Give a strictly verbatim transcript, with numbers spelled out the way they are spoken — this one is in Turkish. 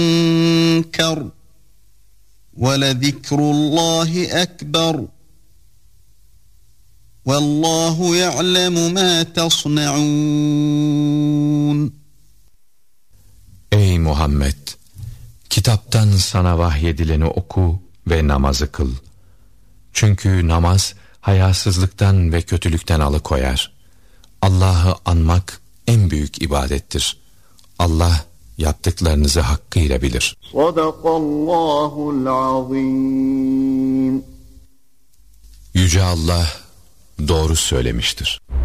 munkar ve lezikrullahi ekber. Vallahu ya'lemu ma tasnaun. Ey Muhammed! Kitaptan sana vahyedileni oku ve namazı kıl. Çünkü namaz hayasızlıktan ve kötülükten alıkoyar. Allah'ı anmak en büyük ibadettir. Allah yaptıklarınızı hakkıyla bilir. Sadakallahul azim. Yüce Allah doğru söylemiştir.